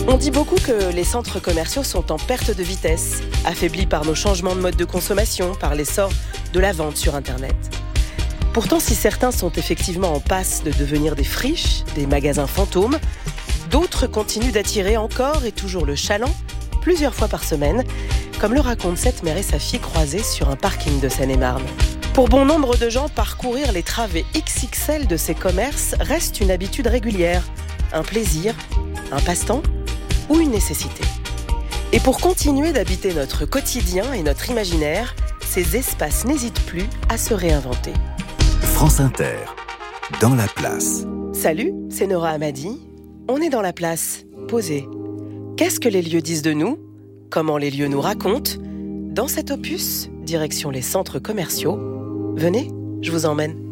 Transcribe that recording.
On dit beaucoup que les centres commerciaux sont en perte de vitesse, affaiblis par nos changements de mode de consommation, par l'essor de la vente sur Internet. Pourtant, si certains sont effectivement en passe de devenir des friches, des magasins fantômes, d'autres continuent d'attirer encore et toujours le chaland, plusieurs fois par semaine, comme le racontent cette mère et sa fille croisées sur un parking de Seine-et-Marne. Pour bon nombre de gens, parcourir les travées XXL de ces commerces reste une habitude régulière, un plaisir, un passe-temps ou une nécessité. Et pour continuer d'habiter notre quotidien et notre imaginaire, ces espaces n'hésitent plus à se réinventer. France Inter, dans la place. Salut, c'est Nora Hamadi. On est dans la place, posé. Qu'est-ce que les lieux disent de nous ? Comment les lieux nous racontent ? Dans cet opus, direction les centres commerciaux. Venez, je vous emmène.